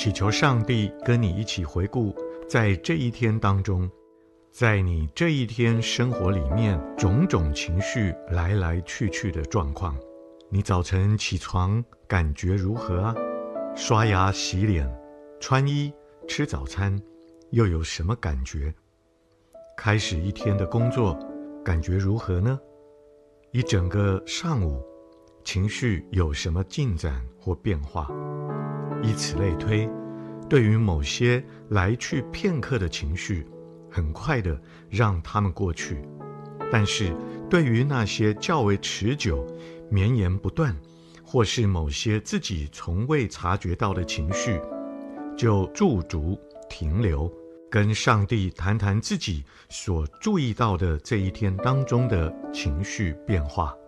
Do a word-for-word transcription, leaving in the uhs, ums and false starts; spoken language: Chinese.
祈求上帝跟你一起回顾在这一天当中，在你这一天生活里面种种情绪来来去去的状况。你早晨起床感觉如何啊？刷牙洗脸穿衣吃早餐又有什么感觉？开始一天的工作感觉如何呢？一整个上午情绪有什么进展或变化？以此类推，对于某些来去片刻的情绪，很快的让他们过去，但是对于那些较为持久绵延不断，或是某些自己从未察觉到的情绪，就驻足停留，跟上帝谈谈自己所注意到的这一天当中的情绪变化。